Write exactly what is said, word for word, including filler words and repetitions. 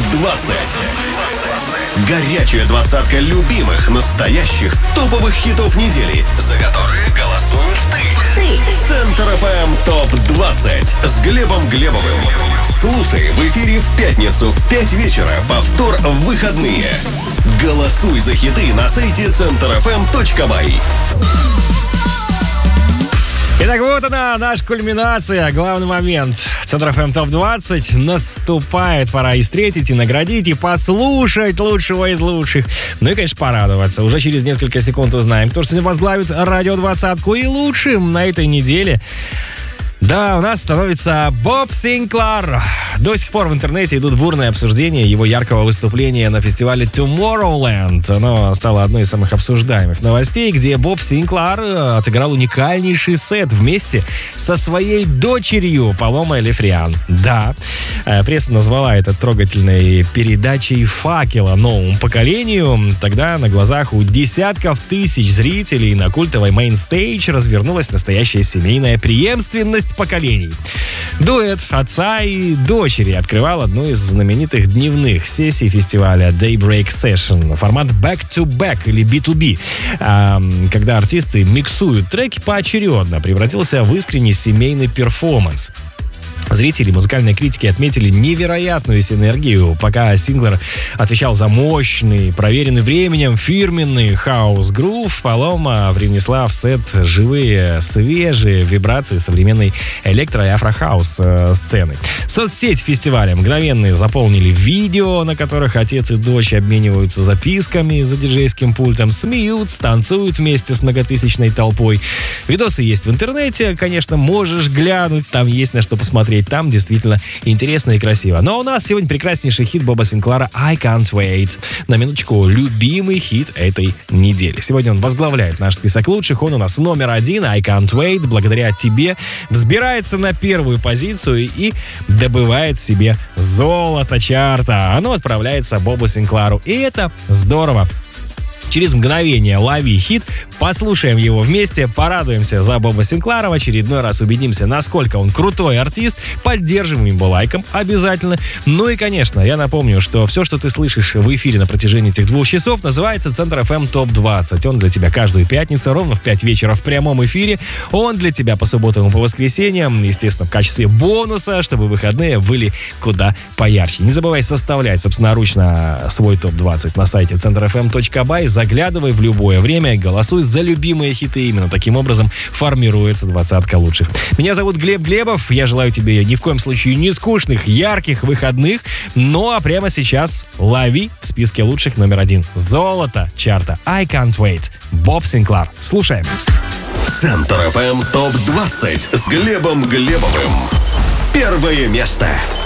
двадцать. Горячая двадцатка любимых, настоящих топовых хитов недели, за которые голосуешь ты. Центр эф эм топ двадцать с Глебом Глебовым. Слушай в эфире в пятницу в пять вечера, повтор в выходные. Голосуй за хиты на сайте центр эф эм точка бай. Итак, вот она, наша кульминация, главный момент. Центр эф эм топ двадцать наступает, пора и встретить, и наградить, и послушать лучшего из лучших. Ну и, конечно, порадоваться. Уже через несколько секунд узнаем, кто же сегодня возглавит радио двадцатку. И лучшим на этой неделе, да, у нас становится Боб Синклар. До сих пор в интернете идут бурные обсуждения его яркого выступления на фестивале Tomorrowland. Оно стало одной из самых обсуждаемых новостей, где Боб Синклар отыграл уникальнейший сет вместе со своей дочерью Паломой Лефриан. Да, пресса назвала это трогательной передачей факела новому поколению. Тогда на глазах у десятков тысяч зрителей на культовой мейнстейдж развернулась настоящая семейная преемственность поколений. Дуэт отца и дочери открывал одну из знаменитых дневных сессий фестиваля Daybreak Session. Формат back-to-back или би ту би, когда артисты миксуют треки поочередно, превратился в искренний семейный перформанс. Зрители музыкальной критики отметили невероятную синергию, пока Синклар отвечал за мощный, проверенный временем, фирменный хаус-грув. Палома привнесла в сет живые, свежие вибрации современной электро- и афрохаус э, сцены. Соцсеть фестиваля мгновенно заполнили видео, на которых отец и дочь обмениваются записками за диджейским пультом, смеются, танцуют вместе с многотысячной толпой. Видосы есть в интернете, конечно, можешь глянуть, там есть на что посмотреть. Там действительно интересно и красиво. Но у нас сегодня прекраснейший хит Боба Синклара «I Can't Wait». На минуточку, любимый хит этой недели. Сегодня он возглавляет наш список лучших. Он у нас номер один, «I Can't Wait». Благодаря тебе взбирается на первую позицию и добывает себе золото чарта. Оно отправляется Бобу Синклару. И это здорово. Через мгновение лови хит, послушаем его вместе, порадуемся за Боба Синклара, в очередной раз убедимся, насколько он крутой артист, поддержим его лайком обязательно. Ну и, конечно, я напомню, что все, что ты слышишь в эфире на протяжении этих двух часов, называется Центр эф эм топ двадцать. Он для тебя каждую пятницу ровно в пять вечера в прямом эфире. Он для тебя по субботам и по воскресеньям, естественно, в качестве бонуса, чтобы выходные были куда поярче. Не забывай составлять собственноручно свой топ двадцать на сайте центр эф эм точка бай. Заглядывай в любое время, голосуй за любимые хиты. Именно таким образом формируется двадцатка лучших. Меня зовут Глеб Глебов. Я желаю тебе ни в коем случае не скучных, ярких выходных. Ну а прямо сейчас лови в списке лучших номер один. Золото чарта «I Can't Wait». Боб Синклар. Слушаем. Центр эф эм топ двадцать с Глебом Глебовым. Первое место.